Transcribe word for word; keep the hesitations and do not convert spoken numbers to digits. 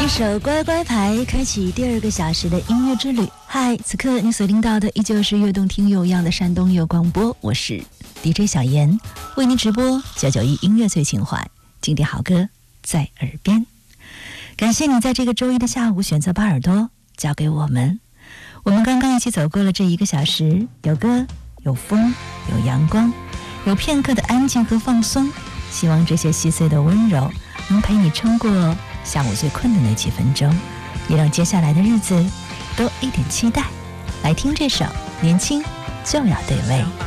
一首乖乖牌开启第二个小时的音乐之旅。嗨，此刻你所听到的依旧是悦动听有样的山东有广播，我是 D J 小妍，为您直播九九一音乐最情怀，经典好歌在耳边。感谢你在这个周一的下午选择把耳朵交给我们。我们刚刚一起走过了这一个小时，有歌，有风，有阳光，有片刻的安静和放松。希望这些细碎的温柔能陪你撑过下午最困的那几分钟，也让接下来的日子多一点期待。来听这首《年轻就要对味》。